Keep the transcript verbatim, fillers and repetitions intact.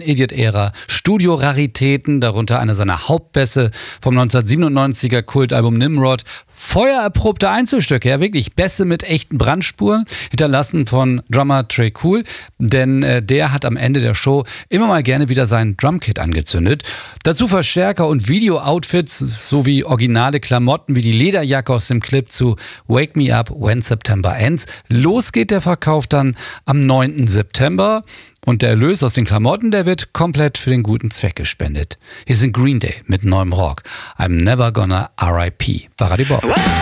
Idiot-Ära Studio-Raritäten, darunter einer seiner Hauptbässe vom neunzehnhundertsiebenundneunziger Kultalbum Nimrod. Feuererprobte Einzelstücke, ja wirklich Bässe mit echten Brandspuren, hinterlassen von Drummer Trey Cool, denn äh, der hat am Ende der Show immer mal gerne wieder sein Drumkit angezündet. Dazu Verstärker und Video-Outfits sowie originale Klamotten wie die Lederjacke aus dem Clip zu Wake Me Up When September Ends. Los geht der Verkauf dann am neunten September. Und der Erlös aus den Klamotten, der wird komplett für den guten Zweck gespendet. Hier sind Green Day mit neuem Rock. I'm never gonna R I P. War die Bob.